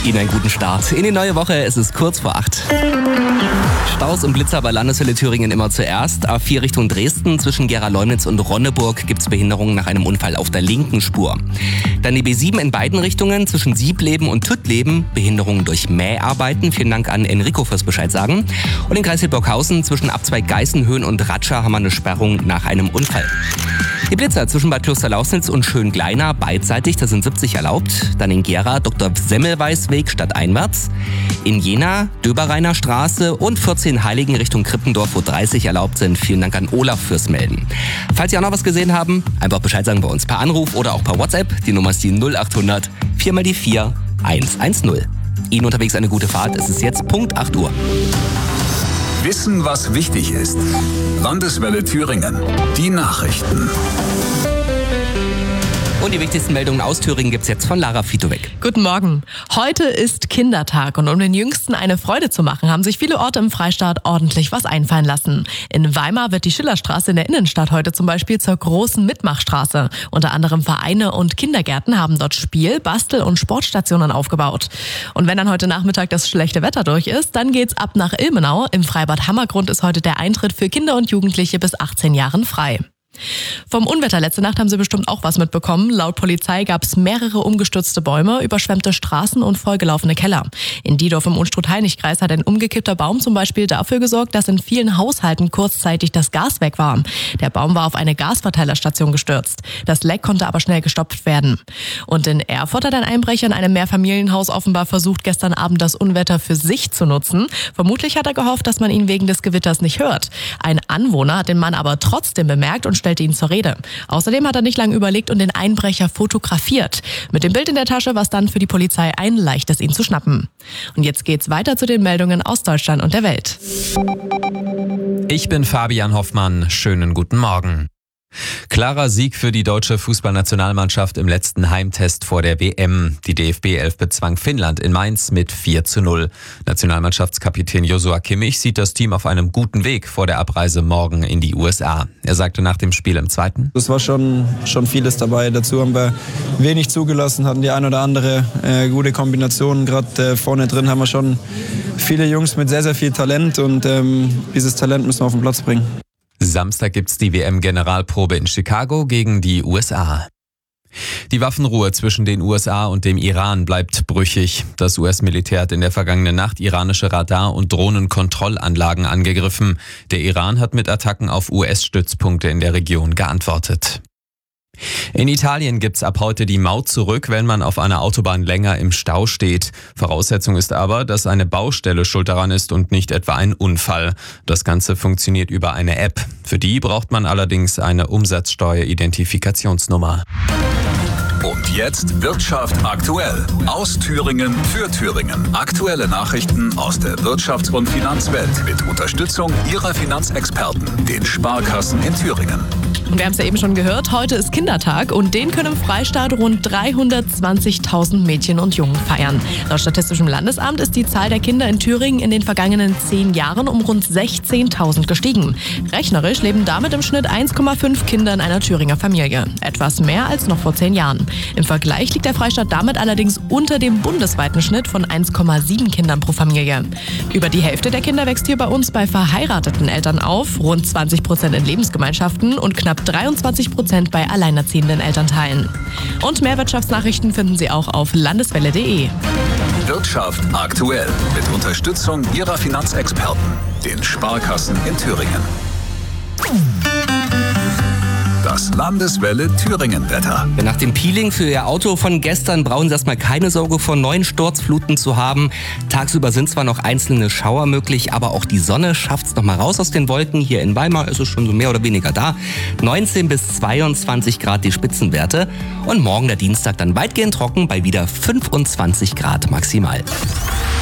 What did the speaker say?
Ihnen einen guten Start in die neue Woche. Es ist kurz vor 8. Staus und Blitzer bei Landeswelle Thüringen immer zuerst. A4 Richtung Dresden zwischen Gera-Leumnitz und Ronneburg gibt es Behinderungen nach einem Unfall auf der linken Spur. Dann die B7 in beiden Richtungen zwischen Siebleben und Tüttleben. Behinderungen durch Mäharbeiten. Vielen Dank an Enrico fürs Bescheid sagen. Und in Kreis Hildburghausen zwischen Abzweig Geißenhöhen und Ratscha haben wir eine Sperrung nach einem Unfall. Die Blitzer zwischen Bad Klosterlausnitz und Schöngleiner beidseitig, da sind 70 erlaubt. Dann in Gera Dr. Semmelweis-Weg stadteinwärts. In Jena Döbereiner Straße und 14 Heiligen Richtung Krippendorf, wo 30 erlaubt sind. Vielen Dank an Olaf fürs Melden. Falls Sie auch noch was gesehen haben, einfach Bescheid sagen bei uns per Anruf oder auch per WhatsApp. Die Nummer ist die 0800 4x4 110. Ihnen unterwegs eine gute Fahrt. Es ist jetzt Punkt 8 Uhr. Wissen, was wichtig ist. Landeswelle Thüringen. Die Nachrichten. Und die wichtigsten Meldungen aus Thüringen gibt's jetzt von Lara Fitowek. Guten Morgen. Heute ist Kindertag und um den Jüngsten eine Freude zu machen, haben sich viele Orte im Freistaat ordentlich was einfallen lassen. In Weimar wird die Schillerstraße in der Innenstadt heute zum Beispiel zur großen Mitmachstraße. Unter anderem Vereine und Kindergärten haben dort Spiel-, Bastel- und Sportstationen aufgebaut. Und wenn dann heute Nachmittag das schlechte Wetter durch ist, dann geht's ab nach Ilmenau. Im Freibad Hammergrund ist heute der Eintritt für Kinder und Jugendliche bis 18 Jahren frei. Vom Unwetter letzte Nacht haben Sie bestimmt auch was mitbekommen. Laut Polizei gab es mehrere umgestürzte Bäume, überschwemmte Straßen und vollgelaufene Keller. In Diedorf im Unstrut-Heinig-Kreis hat ein umgekippter Baum zum Beispiel dafür gesorgt, dass in vielen Haushalten kurzzeitig das Gas weg war. Der Baum war auf eine Gasverteilerstation gestürzt. Das Leck konnte aber schnell gestoppt werden. Und in Erfurt hat ein Einbrecher in einem Mehrfamilienhaus offenbar versucht, gestern Abend das Unwetter für sich zu nutzen. Vermutlich hat er gehofft, dass man ihn wegen des Gewitters nicht hört. Ein Anwohner hat den Mann aber trotzdem bemerkt und stellte ihn zur Rede. Außerdem hat er nicht lange überlegt und den Einbrecher fotografiert. Mit dem Bild in der Tasche war es dann für die Polizei ein leichtes, ihn zu schnappen. Und jetzt geht's weiter zu den Meldungen aus Deutschland und der Welt. Ich bin Fabian Hoffmann. Schönen guten Morgen. Klarer Sieg für die deutsche Fußballnationalmannschaft im letzten Heimtest vor der WM. Die DFB-11 bezwang Finnland in Mainz mit 4:0. Nationalmannschaftskapitän Joshua Kimmich sieht das Team auf einem guten Weg vor der Abreise morgen in die USA. Er sagte nach dem Spiel im zweiten: Es war schon vieles dabei. Dazu haben wir wenig zugelassen, hatten die ein oder andere gute Kombinationen. Gerade vorne drin haben wir schon viele Jungs mit sehr, sehr viel Talent und dieses Talent müssen wir auf den Platz bringen. Samstag gibt's die WM-Generalprobe in Chicago gegen die USA. Die Waffenruhe zwischen den USA und dem Iran bleibt brüchig. Das US-Militär hat in der vergangenen Nacht iranische Radar- und Drohnenkontrollanlagen angegriffen. Der Iran hat mit Attacken auf US-Stützpunkte in der Region geantwortet. In Italien gibt's ab heute die Maut zurück, wenn man auf einer Autobahn länger im Stau steht. Voraussetzung ist aber, dass eine Baustelle schuld daran ist und nicht etwa ein Unfall. Das Ganze funktioniert über eine App. Für die braucht man allerdings eine Umsatzsteueridentifikationsnummer. Und jetzt Wirtschaft aktuell. Aus Thüringen für Thüringen. Aktuelle Nachrichten aus der Wirtschafts- und Finanzwelt mit Unterstützung Ihrer Finanzexperten, den Sparkassen in Thüringen. Und wir haben es ja eben schon gehört, heute ist Kindertag und den können im Freistaat rund 320.000 Mädchen und Jungen feiern. Laut Statistischem Landesamt ist die Zahl der Kinder in Thüringen in den vergangenen 10 Jahren um rund 16.000 gestiegen. Rechnerisch leben damit im Schnitt 1,5 Kinder in einer Thüringer Familie. Etwas mehr als noch vor 10 Jahren. Im Vergleich liegt der Freistaat damit allerdings unter dem bundesweiten Schnitt von 1,7 Kindern pro Familie. Über die Hälfte der Kinder wächst hier bei uns bei verheirateten Eltern auf, rund 20% in Lebensgemeinschaften und knapp 23% bei alleinerziehenden Elternteilen. Und mehr Wirtschaftsnachrichten finden Sie auch auf landeswelle.de. Wirtschaft aktuell mit Unterstützung Ihrer Finanzexperten, den Sparkassen in Thüringen. Das Landeswelle Thüringen-Wetter. Nach dem Peeling für Ihr Auto von gestern brauchen Sie erstmal keine Sorge vor neuen Sturzfluten zu haben. Tagsüber sind zwar noch einzelne Schauer möglich, aber auch die Sonne schafft es noch mal raus aus den Wolken. Hier in Weimar ist es schon so mehr oder weniger da. 19 bis 22 Grad die Spitzenwerte. Und morgen der Dienstag dann weitgehend trocken bei wieder 25 Grad maximal.